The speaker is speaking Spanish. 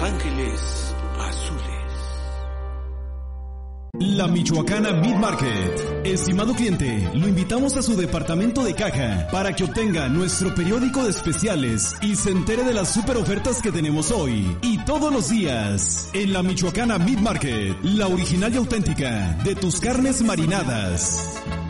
Los Ángeles Azules. La Michoacana Meat Market. Estimado cliente, lo invitamos a su departamento de caja para que obtenga nuestro periódico de especiales y se entere de las super ofertas que tenemos hoy y todos los días. En la Michoacana Meat Market, la original y auténtica de tus carnes marinadas.